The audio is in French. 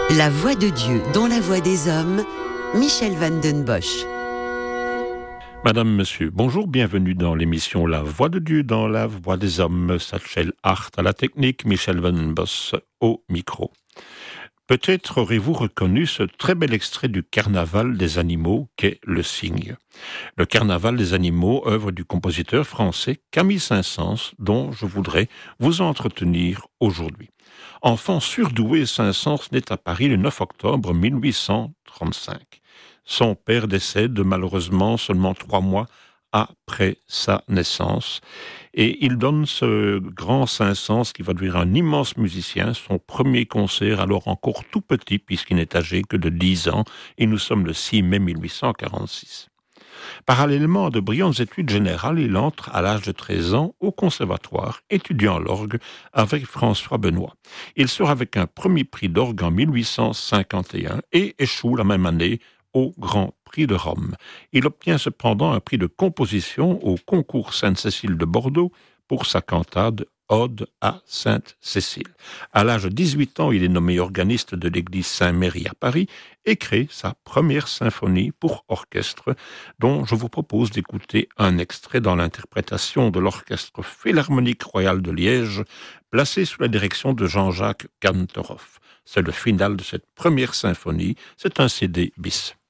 La voix de Dieu dans la voix des hommes, Michel van den Bosch. Madame, Monsieur, bonjour, bienvenue dans l'émission La Voix de Dieu dans la voix des hommes. Satchel Hart à la technique, Michel van den Bosch au micro. Peut-être aurez-vous reconnu ce très bel extrait du Carnaval des animaux qu'est Le Cygne. Le Carnaval des animaux, œuvre du compositeur français Camille Saint-Saëns, dont je voudrais vous entretenir aujourd'hui. Enfant surdoué, Saint-Saëns naît à Paris le 9 octobre 1835. Son père décède malheureusement seulement 3 mois après sa naissance. Et il donne ce grand Saint-Saëns qui va devenir un immense musicien, son premier concert alors encore tout petit puisqu'il n'est âgé que de 10 ans et nous sommes le 6 mai 1846. Parallèlement à de brillantes études générales, il entre à l'âge de 13 ans au conservatoire, étudiant l'orgue avec François Benoît. Il sort avec un premier prix d'orgue en 1851 et échoue la même année au Grand Prix de Rome. Il obtient cependant un prix de composition au concours Sainte-Cécile de Bordeaux pour sa cantate Ode à Sainte-Cécile. À l'âge de 18 ans, il est nommé organiste de l'église Saint-Méry à Paris et crée sa première symphonie pour orchestre, dont je vous propose d'écouter un extrait dans l'interprétation de l'Orchestre Philharmonique Royal de Liège, placé sous la direction de Jean-Jacques Kantorov. C'est le final de cette première symphonie, c'est un CD bis.